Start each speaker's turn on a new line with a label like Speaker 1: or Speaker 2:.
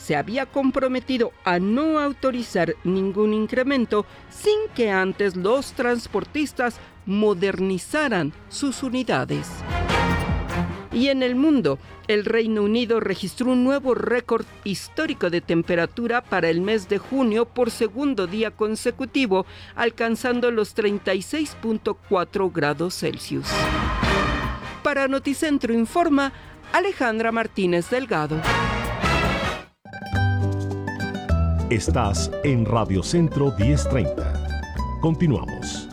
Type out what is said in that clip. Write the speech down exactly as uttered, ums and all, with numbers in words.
Speaker 1: se había comprometido a no autorizar ningún incremento sin que antes los transportistas modernizaran sus unidades. Y en el mundo, el Reino Unido registró un nuevo récord histórico de temperatura para el mes de junio por segundo día consecutivo, alcanzando los treinta y seis punto cuatro grados Celsius. Para Noticentro Informa, Alejandra Martínez Delgado.
Speaker 2: Estás en Radio Centro diez treinta. Continuamos.